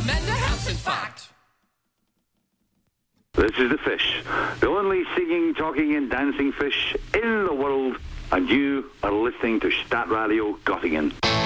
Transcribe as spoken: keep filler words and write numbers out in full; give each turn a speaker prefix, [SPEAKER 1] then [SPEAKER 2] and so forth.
[SPEAKER 1] Amanda House, in fact.
[SPEAKER 2] This is the fish, the only singing, talking and dancing fish in the world, and you are listening to Stat Radio Göttingen.